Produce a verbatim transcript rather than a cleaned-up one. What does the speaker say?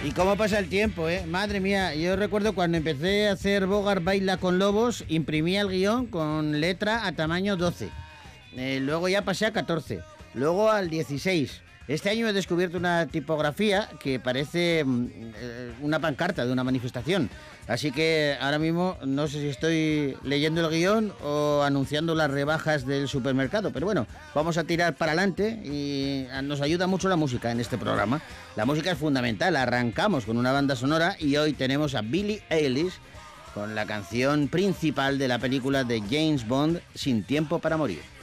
Y cómo pasa el tiempo, ¿eh? Madre mía, yo recuerdo cuando empecé a hacer Bogart Baila con Lobos, imprimía el guión con letra a tamaño doce. Eh, luego ya pasé a catorce. Luego al dieciséis. Este año he descubierto una tipografía que parece eh, una pancarta de una manifestación. Así que ahora mismo no sé si estoy leyendo el guión o anunciando las rebajas del supermercado. Pero bueno, vamos a tirar para adelante y nos ayuda mucho la música en este programa. La música es fundamental. Arrancamos con una banda sonora y hoy tenemos a Billie Eilish con la canción principal de la película de James Bond, Sin tiempo para morir.